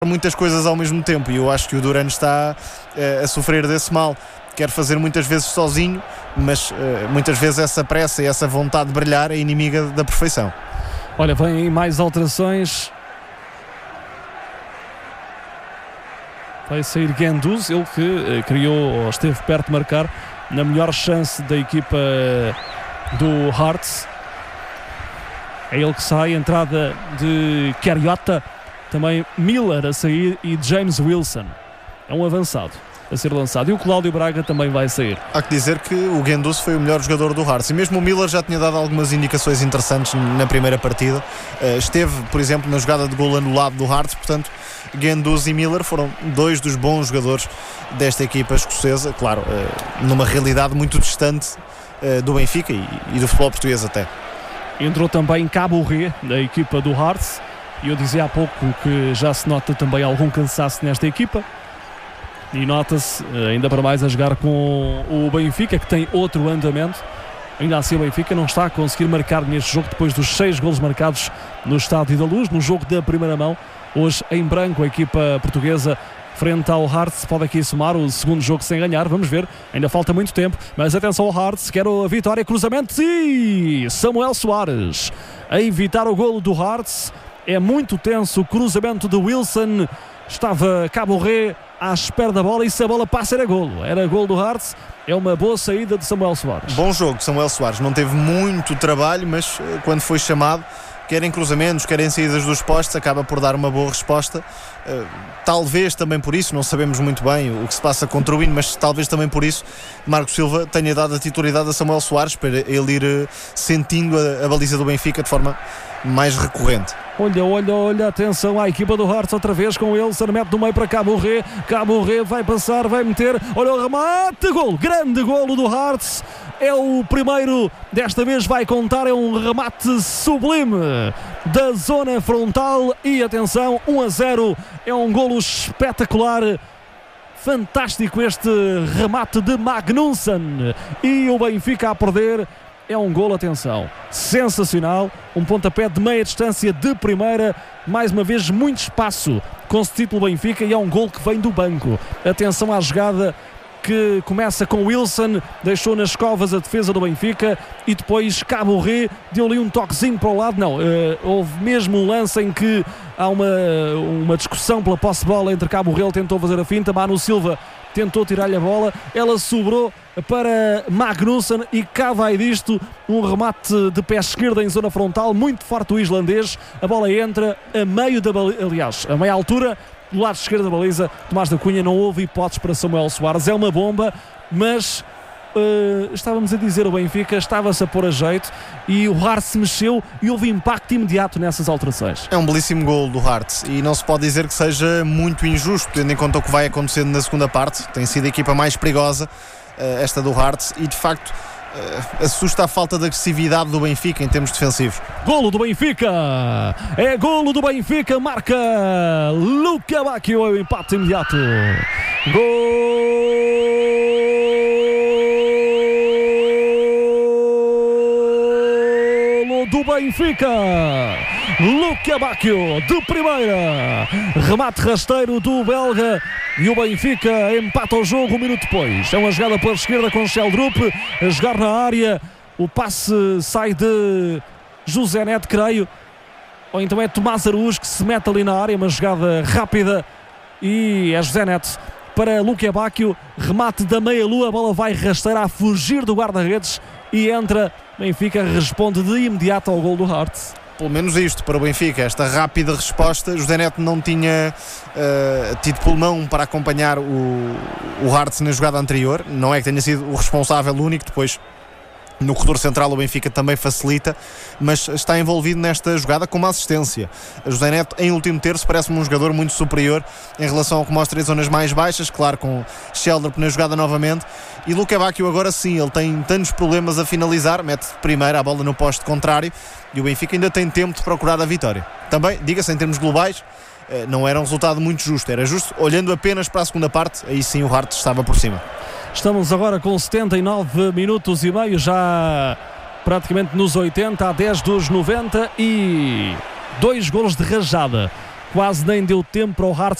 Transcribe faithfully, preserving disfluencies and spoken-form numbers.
muitas coisas ao mesmo tempo, e eu acho que o Duran está uh, a sofrer desse mal. Quer fazer muitas vezes sozinho, mas uh, muitas vezes essa pressa e essa vontade de brilhar é inimiga da perfeição. Olha, vem mais alterações. Vai sair Guendouzi, ele que uh, criou, ou esteve perto de marcar na melhor chance da equipa do Hearts. É ele que sai, entrada de Carriota, também Miller a sair e James Wilson. É um avançado a ser lançado. E o Cláudio Braga também vai sair. Há que dizer que o Guendouzi foi o melhor jogador do Hearts. E mesmo o Miller já tinha dado algumas indicações interessantes na primeira partida. Uh, esteve, por exemplo, na jogada de gol anulado do Hearts. Portanto, Guendouzi e Miller foram dois dos bons jogadores desta equipa escocesa. Claro, uh, numa realidade muito distante uh, do Benfica e, e do futebol português até. Entrou também Caboret, da equipa do Hearts. E eu dizia há pouco que já se nota também algum cansaço nesta equipa. E nota-se, ainda para mais, a jogar com o Benfica, que tem outro andamento. Ainda assim o Benfica não está a conseguir marcar neste jogo, depois dos seis golos marcados no Estádio da Luz, no jogo da primeira mão. Hoje em branco a equipa portuguesa frente ao Hearts pode aqui somar o segundo jogo sem ganhar, vamos ver, ainda falta muito tempo, mas atenção ao Hearts, quer a vitória, cruzamento e Samuel Soares a evitar o golo do Hearts. É muito tenso o cruzamento de Wilson, estava Caboret à espera da bola e se a bola passa era golo, era golo do Hearts. É uma boa saída de Samuel Soares. Bom jogo de Samuel Soares, não teve muito trabalho, mas quando foi chamado, quer em cruzamentos, quer em saídas dos postos, acaba por dar uma boa resposta. Uh, talvez também por isso, não sabemos muito bem o que se passa contra o Win, mas talvez também por isso Marco Silva tenha dado a titularidade a Samuel Soares para ele ir uh, sentindo a, a baliza do Benfica de forma mais recorrente. Olha, olha, olha, atenção à equipa do Hearts outra vez com ele, se mete do meio para Caboret, Caboret vai passar, vai meter, olha o remate, gol, grande golo do Hearts, é o primeiro, desta vez vai contar, é um remate sublime da zona frontal e atenção, um a zero, é um golo espetacular. Fantástico este remate de Magnusson e o Benfica a perder. É um golo, atenção, sensacional, um pontapé de meia distância de primeira, mais uma vez muito espaço, concedido pelo Benfica e é um golo que vem do banco. Atenção à jogada que começa com Wilson, deixou nas covas a defesa do Benfica e depois Caboret deu ali um toquezinho para o lado. Não, uh, houve mesmo um lance em que há uma, uma discussão pela posse de bola entre Caboret, ele tentou fazer a finta, Manu Silva tentou tirar-lhe a bola, ela sobrou para Magnusson e cá vai disto, um remate de pé esquerdo em zona frontal, muito forte o islandês, a bola entra a meio da baliza, aliás, a meia altura do lado esquerdo da baliza. Tomás da Cunha, não houve hipóteses para Samuel Soares, é uma bomba, mas uh, estávamos a dizer, o Benfica estava-se a pôr a jeito e o Hearts se mexeu e houve impacto imediato nessas alterações. É um belíssimo gol do Hearts e não se pode dizer que seja muito injusto, tendo em conta o que vai acontecendo na segunda parte. Tem sido a equipa mais perigosa, uh, esta do Hearts, e de facto uh, assusta a falta de agressividade do Benfica em termos defensivos. Golo do Benfica, é golo do Benfica, marca Luca Bacchio, é o empate imediato. Golo do Benfica, Luca Bacchio de primeira, remate rasteiro do belga e o Benfica empata o jogo um minuto depois. É uma jogada pela esquerda com Sheldrup a jogar na área, o passe sai de José Neto, creio, ou então é Tomás Araújo que se mete ali na área, uma jogada rápida e é José Neto para Luca Bacchio, remate da meia-lua, a bola vai rasteira a fugir do guarda-redes e entra. Benfica responde de imediato ao gol do Hearts. Pelo menos isto para o Benfica, esta rápida resposta. José Neto não tinha uh, tido pulmão para acompanhar o, o Hearts na jogada anterior, não é que tenha sido o responsável único, depois no corredor central o Benfica também facilita, mas está envolvido nesta jogada com uma assistência. José Neto em último terço parece-me um jogador muito superior em relação ao que mostra em zonas mais baixas, claro, com Sheldrup na jogada novamente. E Luca Bacchio agora sim, ele tem tantos problemas a finalizar, mete primeiro a bola no poste contrário e o Benfica ainda tem tempo de procurar a vitória. Também, diga-se, em termos globais, não era um resultado muito justo, era justo olhando apenas para a segunda parte, aí sim o Hearts estava por cima. Estamos agora com setenta e nove minutos e meio, já praticamente nos oitenta, a dez dos noventa, e dois golos de rajada quase nem deu tempo para o Hearts